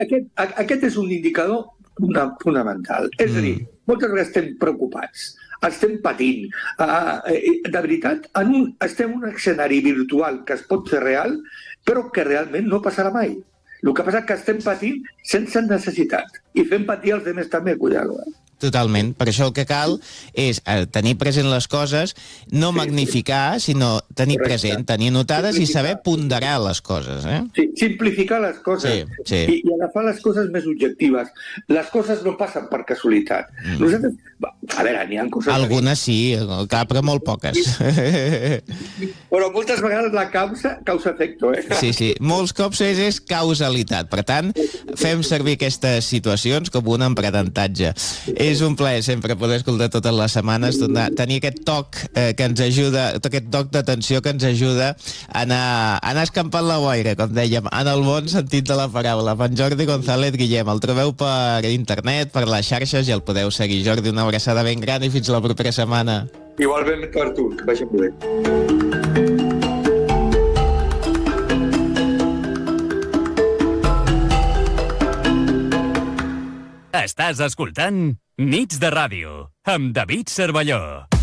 Aquest és un indicador fonamental. És a dir, moltes vegades estem preocupats, estem patint. De veritat, estem en un escenari virtual que es pot fer real, però que realment no passarà mai. El que passa és que estem patint sense necessitat. I fem patir els altres també, cuidado. Totalment. Per això el que cal és tenir present les coses, no magnificar, sinó tenir present, tenir notades i saber ponderar les coses. Sí, simplificar les coses i agafar les coses més objectives. Les coses no passen per casualitat. Nosaltres, a veure, n'hi ha coses... Algunes sí, però molt poques. Però moltes vegades la causa-efecto, Sí, molts cops és causalitat. Per tant, fem servir aquestes situacions com un aprenentatge. És un plaer sempre poder escoltar totes les setmanes, tenir aquest toc que ens ajuda, aquest toc d'atenció que ens ajuda a anar escampant la boira, com dèiem, en el bon sentit de la paraula. En Jordi González Guillem, el trobeu per internet, per les xarxes i el podeu seguir. Jordi, una abraçada ben gran i fins la propera setmana. Igualment per tu, que vagi molt bé. Estàs escoltant Nits de Ràdio amb David Cervelló.